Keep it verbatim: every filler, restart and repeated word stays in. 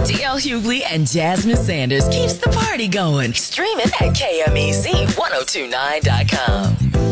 D L Hughley and Jasmine Sanders keeps the party going. Streaming at K M E Z ten twenty-nine dot com.